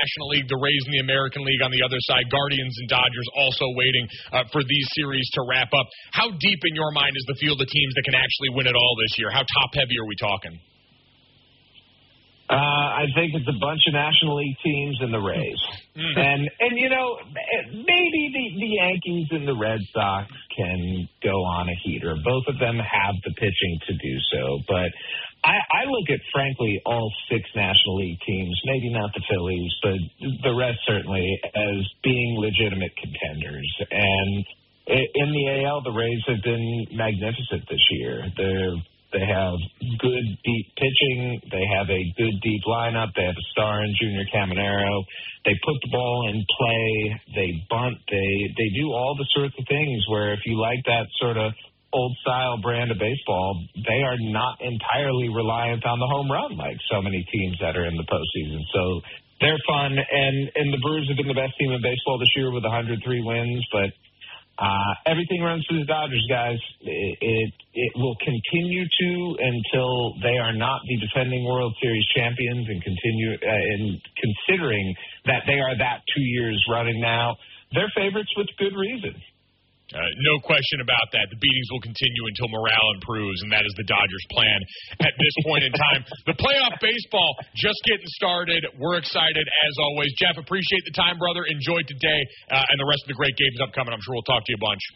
National League, the Rays in the American League on the other side, Guardians and Dodgers also waiting for these series to wrap up. How deep in your mind is the field of teams that can actually win it all this year? How top-heavy are we talking? I think it's a bunch of National League teams and the Rays. And you know, maybe the Yankees and the Red Sox can go on a heater. Both of them have the pitching to do so. But I look at, frankly, all 6 National League teams, maybe not the Phillies, but the rest certainly, as being legitimate contenders. And in the AL, the Rays have been magnificent this year. They have good, deep pitching. They have a good, deep lineup. They have a star in Junior Caminero. They put the ball in play. They bunt. They do all the sorts of things where if you like that sort of old-style brand of baseball, they are not entirely reliant on the home run like so many teams that are in the postseason. So they're fun. And the Brewers have been the best team in baseball this year with 103 wins, but everything runs through the Dodgers, guys. It will continue to until they are not the defending World Series champions, and continue in considering that they are that 2 years running now. They're favorites with good reason. No question about that. The beatings will continue until morale improves, and that is the Dodgers' plan at this point in time. The playoff baseball just getting started. We're excited, as always. Jeff, appreciate the time, brother. Enjoy today and the rest of the great games upcoming. I'm sure we'll talk to you a bunch.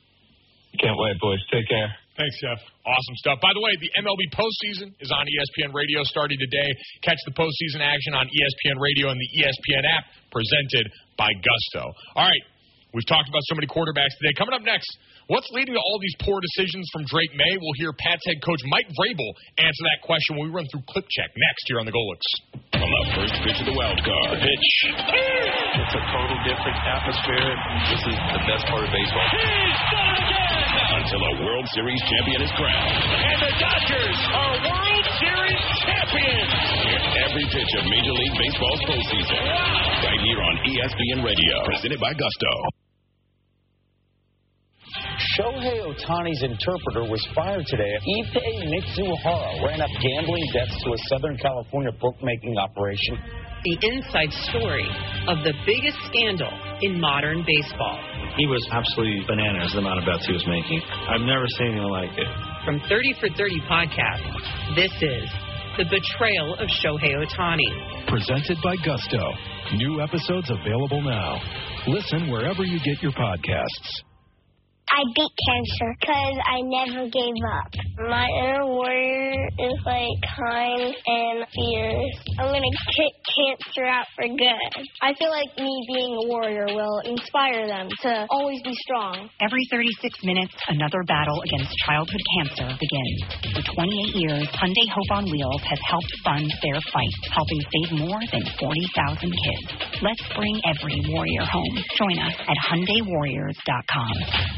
Can't wait, boys. Take care. Thanks, Jeff. Awesome stuff. By the way, the MLB postseason is on ESPN Radio starting today. Catch the postseason action on ESPN Radio and the ESPN app, presented by Gusto. All right. We've talked about so many quarterbacks today. Coming up next, what's leading to all these poor decisions from Drake May? We'll hear Pats head coach Mike Vrabel answer that question when we run through Clip Check next here on the Golix. From the first pitch of the wild card. The pitch. It's a total different atmosphere. This is the best part of baseball. He's done it again! Until a World Series champion is crowned. And the Dodgers are World Series champions! Hear every pitch of Major League Baseball's postseason. Wow. Right here on ESPN Radio. Presented by Gusto. Shohei Ohtani's interpreter was fired today. Ippei Mitsuhara ran up gambling debts to a Southern California bookmaking operation. The inside story of the biggest scandal in modern baseball. He was absolutely bananas, the amount of bets he was making. I've never seen anything like it. From 30 for 30 podcast, this is The Betrayal of Shohei Ohtani. Presented by Gusto. New episodes available now. Listen wherever you get your podcasts. I beat cancer because I never gave up. My inner warrior is kind and fierce. I'm going to kick cancer out for good. I feel like me being a warrior will inspire them to always be strong. Every 36 minutes, another battle against childhood cancer begins. For 28 years, Hyundai Hope on Wheels has helped fund their fight, helping save more than 40,000 kids. Let's bring every warrior home. Join us at HyundaiWarriors.com.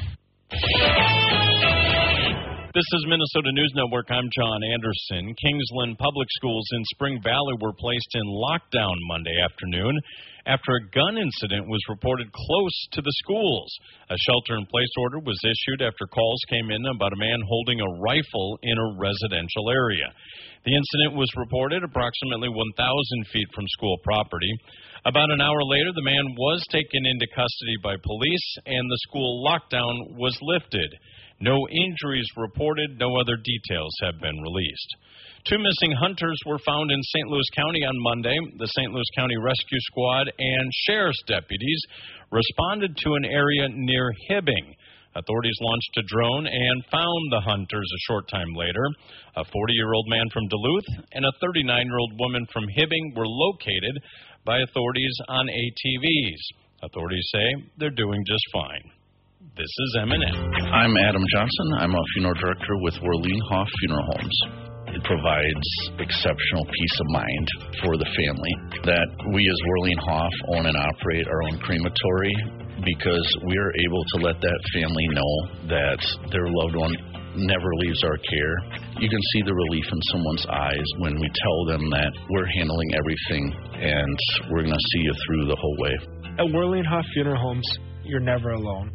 This is Minnesota News Network. I'm John Anderson. Kingsland Public Schools in Spring Valley were placed in lockdown Monday afternoon after a gun incident was reported close to the schools. A shelter-in-place order was issued after calls came in about a man holding a rifle in a residential area. The incident was reported approximately 1,000 feet from school property. About an hour later, the man was taken into custody by police, and the school lockdown was lifted. No injuries reported. No other details have been released. 2 missing hunters were found in St. Louis County on Monday. The St. Louis County Rescue Squad and sheriff's deputies responded to an area near Hibbing. Authorities launched a drone and found the hunters a short time later. A 40-year-old man from Duluth and a 39-year-old woman from Hibbing were located by authorities on ATVs. Authorities say they're doing just fine. This is M&M. I'm Adam Johnson. I'm a funeral director with Werleen Hoff Funeral Homes. It provides exceptional peace of mind for the family that we as Werleen Hoff own and operate our own crematory, because we are able to let that family know that their loved one never leaves our care. You can see the relief in someone's eyes when we tell them that we're handling everything and we're going to see you through the whole way. At Werleen Hoff Funeral Homes, you're never alone.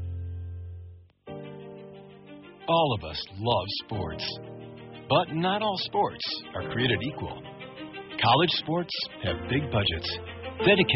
All of us love sports, but not all sports are created equal. College sports have big budgets, dedicated